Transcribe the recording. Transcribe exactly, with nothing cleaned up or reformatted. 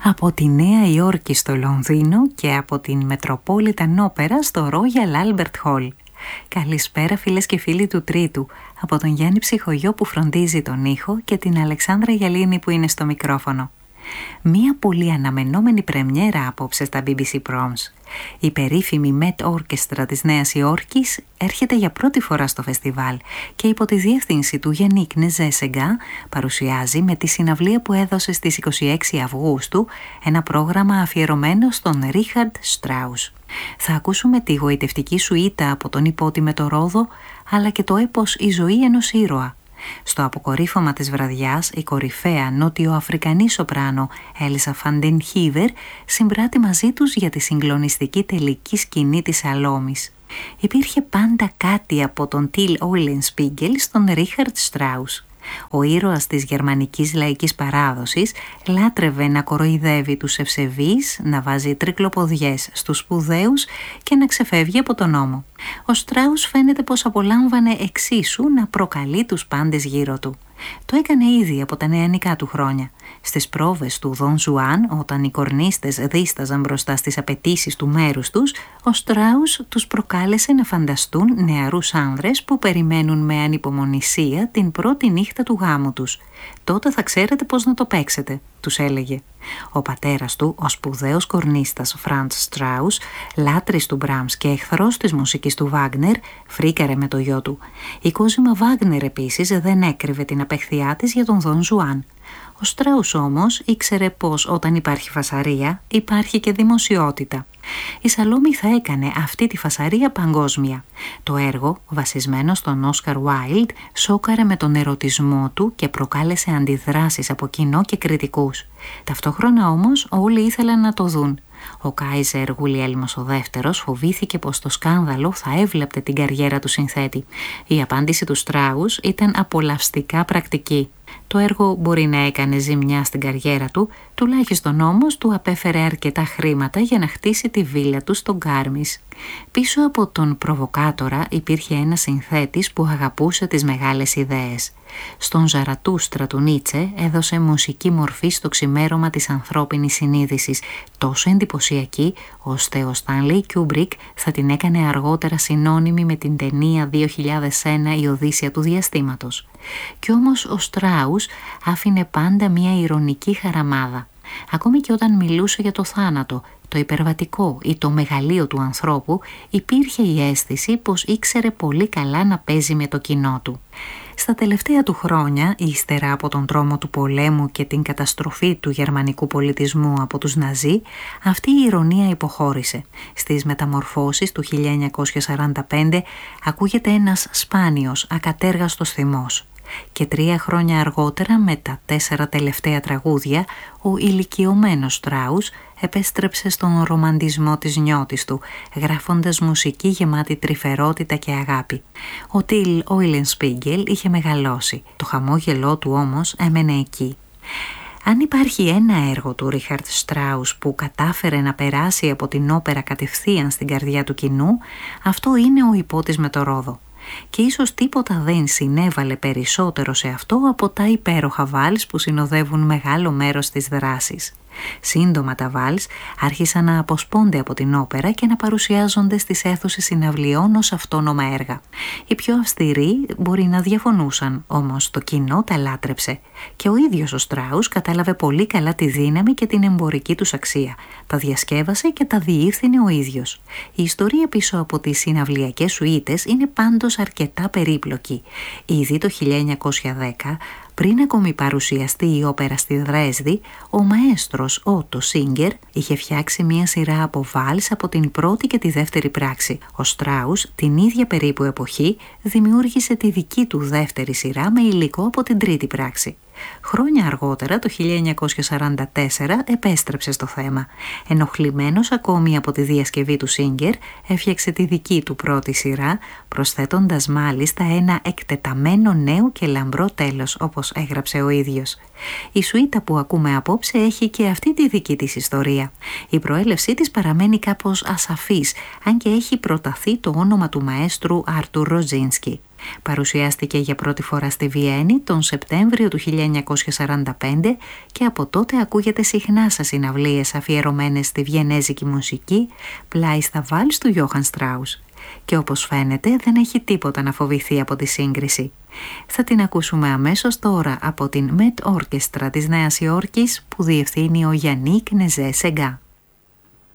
Από τη Νέα Υόρκη στο Λονδίνο και από την Metropolitan Opera στο Royal Albert Hall. Καλησπέρα φίλες και φίλοι του Τρίτου, από τον Γιάννη Ψυχογειό που φροντίζει τον ήχο και την Αλεξάνδρα Γιαλίνη που είναι στο μικρόφωνο. Μία πολύ αναμενόμενη πρεμιέρα απόψε στα μπι μπι σι Proms. Η περίφημη Met Orchestra της Νέας Υόρκης έρχεται για πρώτη φορά στο φεστιβάλ και υπό τη διεύθυνση του Γιάννικ Νεζέ-Σεγκά παρουσιάζει με τη συναυλία που έδωσε στις είκοσι έξι Αυγούστου ένα πρόγραμμα αφιερωμένο στον Ρίχαρντ Στράους. Θα ακούσουμε τη γοητευτική σουίτα από τον υπότιμετο Ρόδο, αλλά και το έπος «Η ζωή ενός ήρωα». Στο αποκορύφωμα της βραδιάς, η κορυφαία νότιο-αφρικανή σοπράνο Έλσα Φαντενχίβερ συμπράττει μαζί τους για τη συγκλονιστική τελική σκηνή της Σαλόμης. Υπήρχε πάντα κάτι από τον Τιλ Όιλενσπίγκελ στον Ρίχαρντ Στράους. Ο ήρωας της γερμανικής λαϊκής παράδοσης λάτρευε να κοροϊδεύει τους ευσεβείς, να βάζει τρικλοποδιές στους σπουδαίους και να ξεφεύγει από τον νόμο. Ο Στράους φαίνεται πως απολάμβανε εξίσου να προκαλεί τους πάντες γύρω του. Το έκανε ήδη από τα νεανικά του χρόνια. Στις πρόβες του Δον Ζουάν, όταν οι κορνίστες δίσταζαν μπροστά στις απαιτήσεις του μέρους τους, ο Στράους τους προκάλεσε να φανταστούν νεαρούς άνδρες που περιμένουν με ανυπομονησία την πρώτη νύχτα του γάμου τους. «Τότε θα ξέρετε πώς να το παίξετε», τους έλεγε. Ο πατέρας του, ο σπουδαίος κορνίστας Φραντς Στράους, λάτρης του Μπράμς και εχθρός της μουσικής του Βάγνερ, φρίκαρε με το γιο του. Η Κόζιμα Βάγνερ επίσης δεν έκρυβε την απεχθειά της για τον Δον Ζουάν. Ο Στράους όμως ήξερε πως όταν υπάρχει φασαρία υπάρχει και δημοσιότητα. Η Σαλόμη θα έκανε αυτή τη φασαρία παγκόσμια. Το έργο, βασισμένο στον Όσκαρ Βάιλντ, σόκαρε με τον ερωτισμό του και προκάλεσε αντιδράσεις από κοινό και κριτικούς. Ταυτόχρονα όμως όλοι ήθελαν να το δουν. Ο Κάιζερ Γουλιέλμος ο δεύτερος φοβήθηκε πως το σκάνδαλο θα έβλεπτε την καριέρα του συνθέτη. Η απάντηση του Στράους ήταν απολαυστικά πρακτική. Το έργο μπορεί να έκανε ζημιά στην καριέρα του, τουλάχιστον όμως του απέφερε αρκετά χρήματα για να χτίσει τη βίλα του στο Γκάρμις. Πίσω από τον προβοκάτορα υπήρχε ένας συνθέτης που αγαπούσε τις μεγάλες ιδέες. Στον Ζαρατούστρα του Νίτσε έδωσε μουσική μορφή στο ξημέρωμα της ανθρώπινης συνείδησης, τόσο εντυπωσιακή ώστε ο Στάνλεϊ Κιούμπρικ θα την έκανε αργότερα συνώνυμη με την ταινία δύο χιλιάδες ένα «Η Οδύσσεια του Διαστήματος». Κι όμως ο Στράους άφηνε πάντα μια ηρωνική χαραμάδα. Ακόμη και όταν μιλούσε για το θάνατο, το υπερβατικό ή το μεγαλείο του ανθρώπου, υπήρχε η αίσθηση πως ήξερε πολύ καλά να παίζει με το κοινό του. Στα τελευταία του χρόνια, ύστερα από τον τρόμο του πολέμου και την καταστροφή του γερμανικού πολιτισμού από τους Ναζί, αυτή η ηρωνία υποχώρησε. Στις μεταμορφώσεις του χίλια εννιακόσια σαράντα πέντε ακούγεται ένας σπάνιος, ακατέργαστος θυμός. Και τρία χρόνια αργότερα, με τα τέσσερα τελευταία τραγούδια, ο ηλικιωμένος Στράους επέστρεψε στον ρομαντισμό της νιώτης του, γράφοντας μουσική γεμάτη τρυφερότητα και αγάπη. Ο Τιλ Όιλενσπίγκελ είχε μεγαλώσει, το χαμόγελό του όμως έμενε εκεί. Αν υπάρχει ένα έργο του Ρίχαρντ Στράους που κατάφερε να περάσει από την όπερα κατευθείαν στην καρδιά του κοινού, αυτό είναι ο Υπότης με το Ρόδο. Και ίσως τίποτα δεν συνέβαλε περισσότερο σε αυτό από τα υπέροχα βάλς που συνοδεύουν μεγάλο μέρος της δράσης. Σύντομα τα βάλς άρχισαν να αποσπώνται από την όπερα και να παρουσιάζονται στις αίθουσες συναυλιών ως αυτόνομα έργα. Οι πιο αυστηροί μπορεί να διαφωνούσαν, όμως το κοινό τα λάτρεψε. Και ο ίδιος ο Στράους κατάλαβε πολύ καλά τη δύναμη και την εμπορική τους αξία. Τα διασκεύασε και τα διεύθυνε ο ίδιος. Η ιστορία πίσω από τις συναυλιακές σουίτες είναι πάντως αρκετά περίπλοκη. Ήδη το χίλια εννιακόσια δέκα, πριν ακόμη παρουσιαστεί η όπερα στη Δρέσδη, ο μαέστρος Ότο Σίγκερ είχε φτιάξει μία σειρά από βάλς από την πρώτη και τη δεύτερη πράξη. Ο Στράους την ίδια περίπου εποχή δημιούργησε τη δική του δεύτερη σειρά με υλικό από την τρίτη πράξη. Χρόνια αργότερα, το χίλια εννιακόσια σαράντα τέσσερα, επέστρεψε στο θέμα. Ενοχλημένος ακόμη από τη διασκευή του Σίγκερ, έφτιαξε τη δική του πρώτη σειρά, προσθέτοντας μάλιστα ένα εκτεταμένο νέο και λαμπρό τέλος, όπως έγραψε ο ίδιος. Η σουίτα που ακούμε απόψε έχει και αυτή τη δική της ιστορία. Η προέλευσή της παραμένει κάπως ασαφής, αν και έχει προταθεί το όνομα του μαέστρου Άρτουρ Ροζίνσκι. Παρουσιάστηκε για πρώτη φορά στη Βιέννη τον Σεπτέμβριο του χίλια εννιακόσια σαράντα πέντε και από τότε ακούγεται συχνά σε συναυλίες αφιερωμένες στη βιενέζικη μουσική, πλάι στα βάλς του Γιώχαν Στράους. Και όπως φαίνεται δεν έχει τίποτα να φοβηθεί από τη σύγκριση. Θα την ακούσουμε αμέσως τώρα από την Met Orchestra της Νέας Υόρκης που διευθύνει ο Γιάννικ Νεζέ Σεγκά.